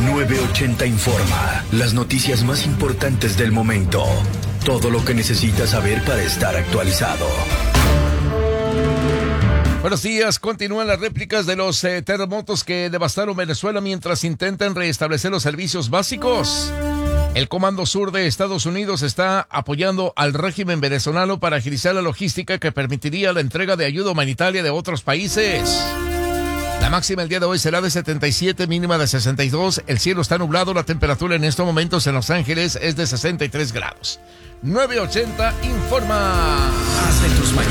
980 Informa. Las noticias más importantes del momento. Todo lo que necesitas saber para estar actualizado. Buenos días. Continúan las réplicas de los terremotos que devastaron Venezuela mientras intentan restablecer los servicios básicos. El Comando Sur de Estados Unidos está apoyando al régimen venezolano para agilizar la logística que permitiría la entrega de ayuda humanitaria de otros países. La máxima el día de hoy será de 77, mínima de 62. El cielo está nublado, la temperatura en estos momentos en Los Ángeles es de 63 grados. 980 Informa. Haz de tus mañanas